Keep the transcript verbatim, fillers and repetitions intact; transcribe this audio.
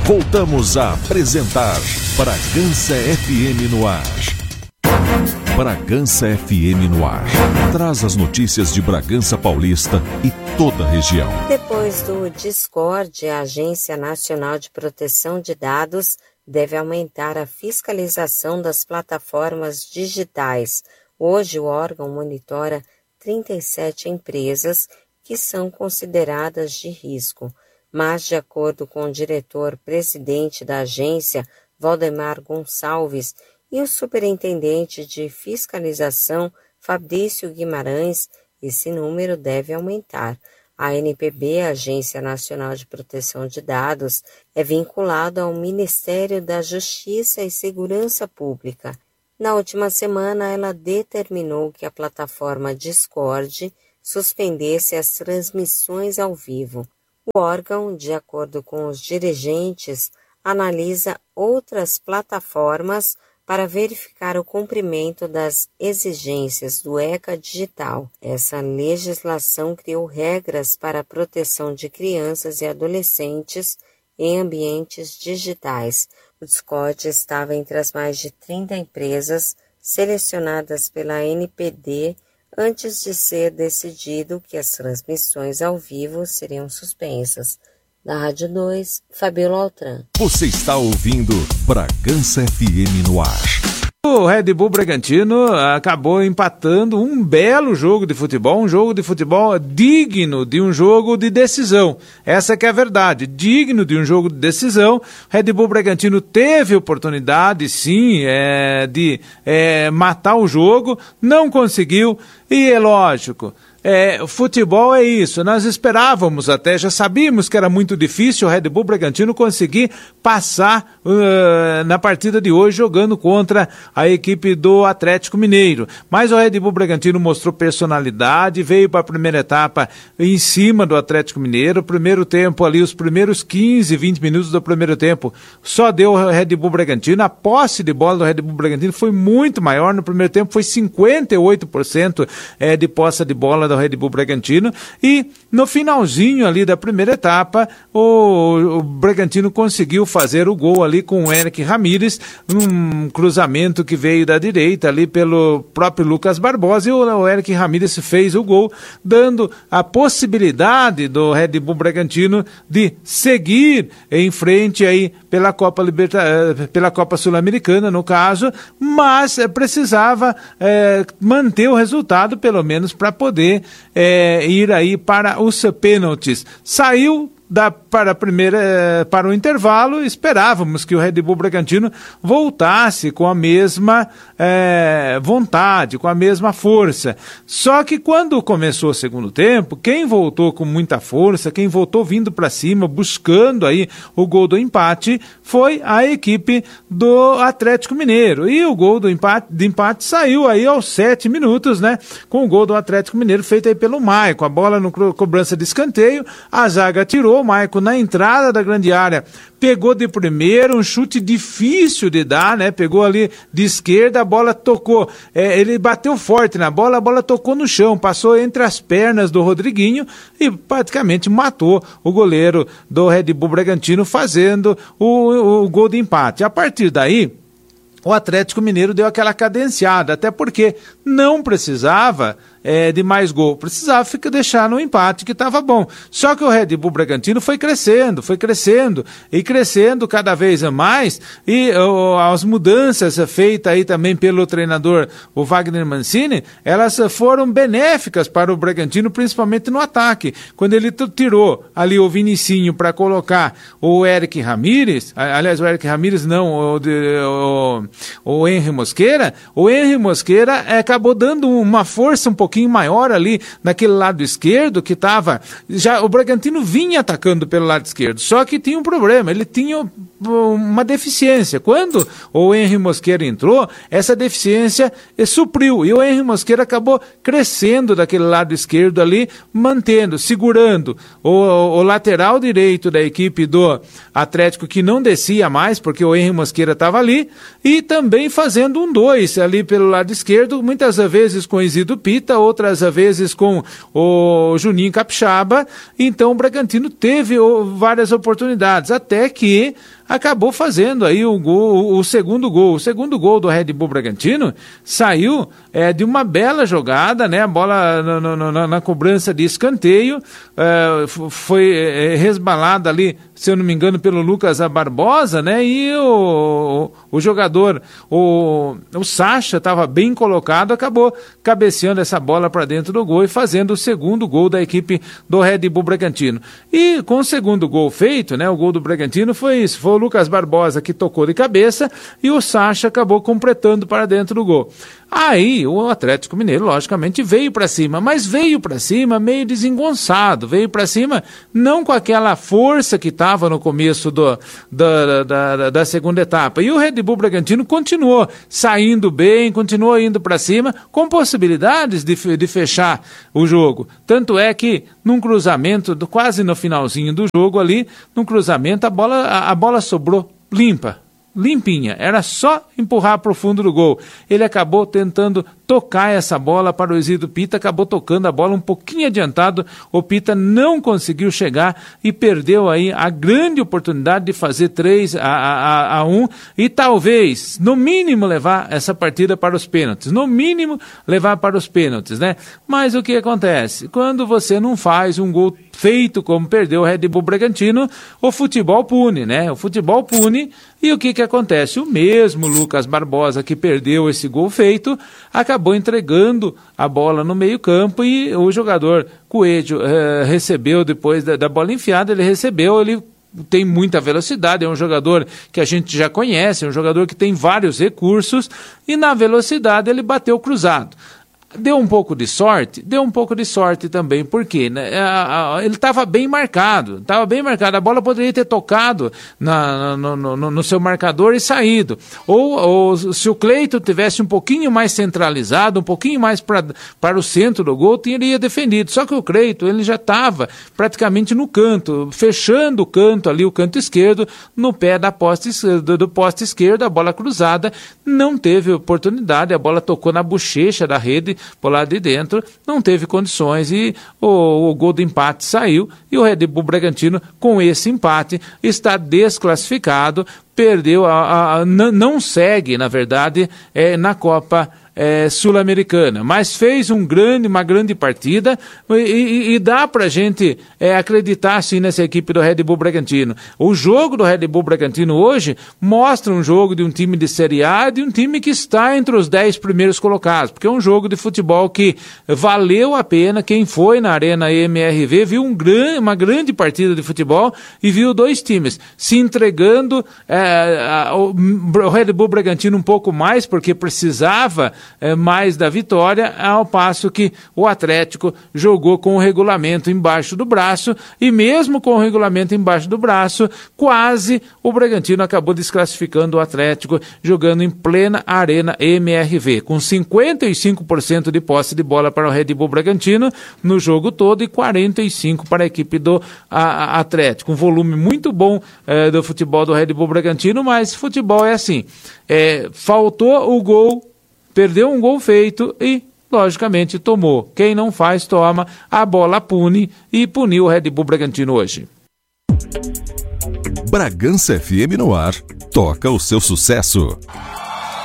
Voltamos a apresentar Bragança F M no ar. Bragança F M no ar. Traz as notícias de Bragança Paulista e toda a região. Depois do Discord, a Agência Nacional de Proteção de Dados deve aumentar a fiscalização das plataformas digitais. Hoje, o órgão monitora trinta e sete empresas que são consideradas de risco. Mas, de acordo com o diretor-presidente da agência, Valdemar Gonçalves, e o superintendente de fiscalização, Fabrício Guimarães, esse número deve aumentar. A A N P B, a Agência Nacional de Proteção de Dados, é vinculada ao Ministério da Justiça e Segurança Pública. Na última semana, ela determinou que a plataforma Discord suspendesse as transmissões ao vivo. O órgão, de acordo com os dirigentes, analisa outras plataformas para verificar o cumprimento das exigências do ECA Digital. Essa legislação criou regras para a proteção de crianças e adolescentes em ambientes digitais. O Discord estava entre as mais de trinta empresas selecionadas pela A N P D antes de ser decidido que as transmissões ao vivo seriam suspensas. Da Rádio dois, Fabiola Altran. Você está ouvindo Bragança F M no ar. O Red Bull Bragantino acabou empatando um belo jogo de futebol, um jogo de futebol digno de um jogo de decisão. Essa que é a verdade, digno de um jogo de decisão. O Red Bull Bragantino teve oportunidade, sim, é, de é, matar o jogo, não conseguiu, e é lógico. É, o futebol é isso, nós esperávamos até, já sabíamos que era muito difícil o Red Bull Bragantino conseguir passar uh, na partida de hoje jogando contra a equipe do Atlético Mineiro, mas o Red Bull Bragantino mostrou personalidade, veio para a primeira etapa em cima do Atlético Mineiro. O primeiro tempo ali, os primeiros quinze, vinte minutos do primeiro tempo, só deu o Red Bull Bragantino. A posse de bola do Red Bull Bragantino foi muito maior, no primeiro tempo foi cinquenta e oito por cento é, de posse de bola do Red Bull Bragantino, e no finalzinho ali da primeira etapa o, o Bragantino conseguiu fazer o gol ali com o Eric Ramírez, um cruzamento que veio da direita ali pelo próprio Lucas Barbosa, e o, o Eric Ramírez fez o gol, dando a possibilidade do Red Bull Bragantino de seguir em frente aí pela Copa Liberta, pela Copa Sul-Americana, no caso, mas precisava é, manter o resultado, pelo menos para poder É, ir aí para os pênaltis. Saiu da, para, a primeira, para o intervalo, esperávamos que o Red Bull Bragantino voltasse com a mesma é, vontade, com a mesma força. Só que quando começou o segundo tempo, quem voltou com muita força, quem voltou vindo para cima, buscando aí o gol do empate, foi a equipe do Atlético Mineiro. E o gol do empate, de empate saiu aí aos sete minutos, né? Com o gol do Atlético Mineiro feito aí pelo Maicon. A bola no cobrança de escanteio, a zaga tirou, o Maicon na entrada da grande área pegou de primeiro, um chute difícil de dar, né? Pegou ali de esquerda, a bola tocou, é, ele bateu forte na bola, a bola tocou no chão, passou entre as pernas do Rodriguinho e praticamente matou o goleiro do Red Bull Bragantino, fazendo o, o gol de empate. A partir daí, o Atlético Mineiro deu aquela cadenciada, até porque não precisava é, de mais gol, precisava ficar, deixar no empate que estava bom. Só que o Red Bull Bragantino foi crescendo, foi crescendo e crescendo cada vez mais, e oh, as mudanças feitas aí também pelo treinador, o Wagner Mancini, elas foram benéficas para o Bragantino, principalmente no ataque. Quando ele tirou ali o Vinicinho para colocar o Eric Ramírez, aliás, o Eric Ramírez não, o, o, o Henry Mosqueira, o Henry Mosqueira acabou dando uma força um pouquinho maior ali naquele lado esquerdo que estava, já o Bragantino vinha atacando pelo lado esquerdo, só que tinha um problema, ele tinha uma deficiência. Quando o Henry Mosqueira entrou, essa deficiência supriu, e o Henry Mosqueira acabou crescendo daquele lado esquerdo ali, mantendo, segurando o, o lateral direito da equipe do Atlético, que não descia mais, porque o Henry Mosqueira estava ali, e também fazendo um dois ali pelo lado esquerdo, muitas vezes com o Isidro Pita, outras vezes com o Juninho Capixaba. Então o Bragantino teve várias oportunidades, até que acabou fazendo aí o, gol, o segundo gol. O segundo gol do Red Bull Bragantino saiu é, de uma bela jogada, né? A bola no, no, na, na cobrança de escanteio é, foi é, resbalada ali, se eu não me engano, pelo Lucas Barbosa, né? E o, o jogador, o, o Sacha, estava bem colocado, acabou cabeceando essa bola para dentro do gol e fazendo o segundo gol da equipe do Red Bull Bragantino. E com o segundo gol feito, né? O gol do Bragantino foi isso, foi o Lucas Barbosa que tocou de cabeça e o Sacha acabou completando para dentro do gol. Aí o Atlético Mineiro, logicamente, veio para cima, mas veio para cima meio desengonçado, veio para cima não com aquela força que estava no começo do, da, da, da segunda etapa. E o Red Bull Bragantino continuou saindo bem, continuou indo para cima, com possibilidades de, de fechar o jogo. Tanto é que num cruzamento, do, quase no finalzinho do jogo ali, num cruzamento, a bola, a, a bola sobrou limpa. Limpinha, era só empurrar para o fundo do gol. Ele acabou tentando tocar essa bola para o Isidro Pita, acabou tocando a bola um pouquinho adiantado, o Pita não conseguiu chegar e perdeu aí a grande oportunidade de fazer três a um e talvez, no mínimo, levar essa partida para os pênaltis, no mínimo levar para os pênaltis, né? Mas o que acontece? Quando você não faz um gol feito como perdeu o Red Bull Bragantino, o futebol pune, né? O futebol pune e o que que acontece? O mesmo Lucas Barbosa que perdeu esse gol feito, acabou entregando a bola no meio campo e o jogador Coelho eh, recebeu depois da, da bola enfiada, ele recebeu, ele tem muita velocidade, é um jogador que a gente já conhece, é um jogador que tem vários recursos e na velocidade ele bateu cruzado. Deu um pouco de sorte? Deu um pouco de sorte também, porque né, a, a, ele estava bem marcado, estava bem marcado, a bola poderia ter tocado na, no, no, no seu marcador e saído, ou, ou se o Cleiton tivesse um pouquinho mais centralizado, um pouquinho mais pra, para o centro do gol, teria defendido, só que o Cleiton ele já estava praticamente no canto, fechando o canto ali, o canto esquerdo, no pé da poste, do, do poste esquerdo, a bola cruzada, não teve oportunidade, a bola tocou na bochecha da rede, por lá de dentro, não teve condições e o, o gol do empate saiu e o Red Bull Bragantino com esse empate está desclassificado, perdeu, a, a, não, não segue na verdade é, na Copa É, Sul-Americana, mas fez um grande, uma grande partida e, e, e dá pra gente é, acreditar assim nessa equipe do Red Bull Bragantino. O jogo do Red Bull Bragantino hoje mostra um jogo de um time de Série A, de um time que está entre os dez primeiros colocados, porque é um jogo de futebol que valeu a pena. Quem foi na Arena M R V viu um gran, uma grande partida de futebol e viu dois times se entregando, é, a, o, o Red Bull Bragantino um pouco mais, porque precisava É, mais da vitória, ao passo que o Atlético jogou com o regulamento embaixo do braço e mesmo com o regulamento embaixo do braço, quase o Bragantino acabou desclassificando o Atlético jogando em plena Arena M R V, com cinquenta e cinco por cento de posse de bola para o Red Bull Bragantino no jogo todo e quarenta e cinco por cento para a equipe do a, a Atlético. Um volume muito bom é, do futebol do Red Bull Bragantino, mas futebol é assim, é, faltou o gol, perdeu um gol feito e, logicamente, tomou. Quem não faz, toma. A bola pune e puniu o Red Bull Bragantino hoje. Bragança F M no ar. Toca o seu sucesso.